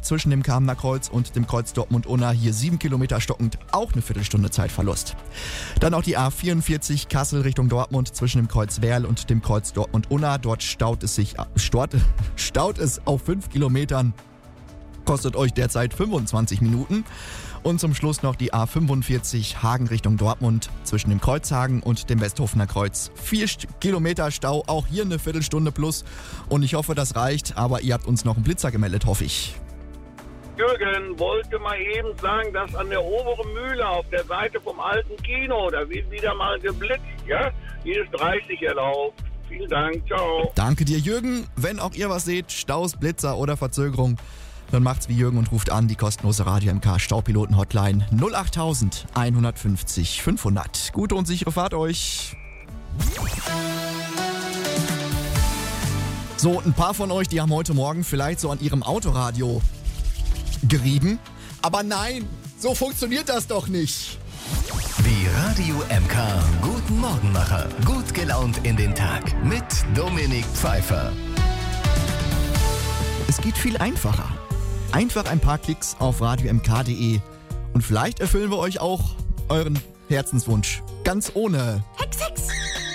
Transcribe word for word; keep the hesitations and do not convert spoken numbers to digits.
zwischen dem Kamener Kreuz und dem Kreuz Dortmund-Unna. Hier sieben Kilometer stockend, auch eine Viertelstunde Zeitverlust. Dann auch die A vierundvierzig Kassel Richtung Dortmund zwischen dem Kreuz Werl und dem Kreuz Dortmund-Unna. Dort staut es sich, staut, staut es auf fünf Kilometern. Kostet euch derzeit fünfundzwanzig Minuten. Und zum Schluss noch die A fünfundvierzig Hagen Richtung Dortmund zwischen dem Kreuzhagen und dem Westhofener Kreuz. Vier Kilometer Stau, auch hier eine Viertelstunde plus. Und ich hoffe, das reicht, aber ihr habt uns noch einen Blitzer gemeldet, hoffe ich. Jürgen wollte mal eben sagen, dass an der oberen Mühle auf der Seite vom alten Kino, da wird wieder mal geblitzt, ja? Hier ist dreißig erlaubt. Vielen Dank, ciao. Danke dir, Jürgen. Wenn auch ihr was seht, Staus, Blitzer oder Verzögerung, dann macht's wie Jürgen und ruft an die kostenlose Radio M K Staupiloten Hotline null acht eins fünf null fünfhundert. Gute und sichere Fahrt euch. So, ein paar von euch, die haben heute Morgen vielleicht so an ihrem Autoradio gerieben. Aber nein, so funktioniert das doch nicht. Die Radio M K Guten Morgenmacher. Gut gelaunt in den Tag mit Dominik Pfeiffer. Es geht viel einfacher. Einfach ein paar Klicks auf radio m k punkt de und vielleicht erfüllen wir euch auch euren Herzenswunsch. Ganz ohne Hexe!